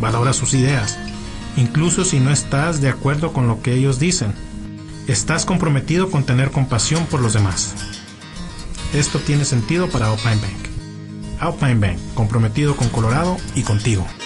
valora sus ideas, incluso si no estás de acuerdo con lo que ellos dicen. Estás comprometido con tener compasión por los demás. Esto tiene sentido para Alpine Bank. Alpine Bank, comprometido con Colorado y contigo.